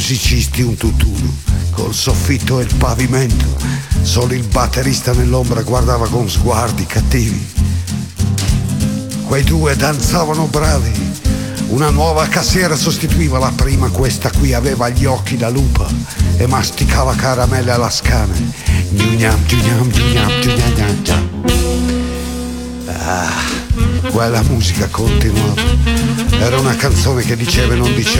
musicisti un tutt'uno, col soffitto e il pavimento. Solo il batterista nell'ombra guardava con sguardi cattivi. Quei due danzavano bravi. Una nuova cassiera sostituiva la prima, questa qui aveva gli occhi da lupa e masticava caramelle alla scane. Quella musica continuava. Era una canzone che diceva e non diceva